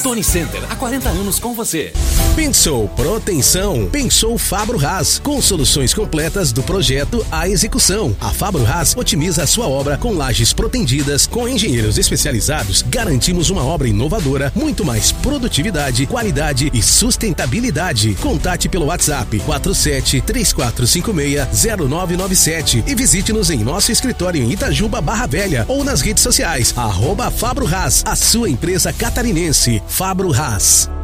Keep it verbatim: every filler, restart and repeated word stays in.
Stone Center, há quarenta anos com você. Pensou proteção? Pensou Fabro Haas, com soluções completas do projeto à execução. A Fabro Haas otimiza a sua obra com lajes protendidas. Com engenheiros especializados, garantimos uma obra inovadora, muito mais produtividade, qualidade e sustentabilidade. Contate pelo WhatsApp quatro sete três quatro cinco seis zero nove nove sete e visite-nos em nosso escritório em Itajuba, Barra Velha, ou nas redes sociais, arroba Fabro Haas, a sua empresa catarinense. Fabro Haas.